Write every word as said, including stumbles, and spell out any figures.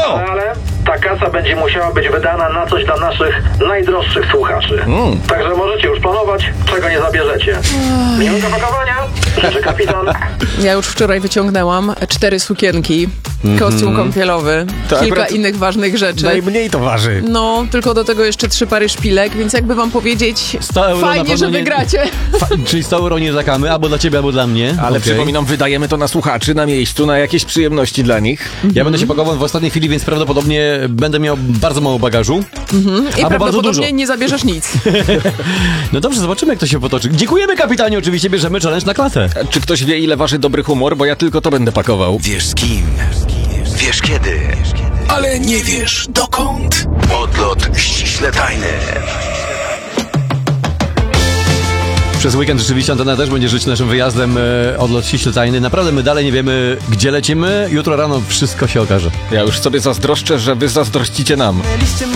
O! Ale ta kasa będzie musiała być wydana na coś dla naszych najdroższych słuchaczy. Mm. Także możecie już planować, czego nie zabierzecie. Miłego pakowania, życzy kapitan. Ja już wczoraj wyciągnęłam cztery sukienki, kostium kąpielowy, To kilka akurat innych ważnych rzeczy. Najmniej to waży. No, tylko do tego jeszcze trzy pary szpilek, więc jakby wam powiedzieć, sto euro na fajnie, pewno że nie- wygracie. Fa- czyli sto euro nie zakamy, albo dla ciebie, albo dla mnie. Ale Okej. przypominam, wydajemy to na słuchaczy, na miejscu, na jakieś przyjemności dla nich. Ja będę się pakował w ostatniej chwili, więc prawdopodobnie będę miał bardzo mało bagażu. I Albo bardzo prawdopodobnie dużo. nie zabierzesz nic. No dobrze, zobaczymy, jak to się potoczy. Dziękujemy, kapitanie, oczywiście bierzemy challenge na klatę. Czy ktoś wie, ile waży dobry humor? Bo ja tylko to będę pakował. Wiesz z kim, wiesz kiedy, ale nie wiesz dokąd. Odlot ściśle tajny. Przez weekend rzeczywiście Antena też będzie żyć naszym wyjazdem e, odlot ściśle tajny. Naprawdę my dalej nie wiemy, gdzie lecimy. Jutro rano wszystko się okaże. Ja już sobie zazdroszczę, że wy zazdrościcie nam.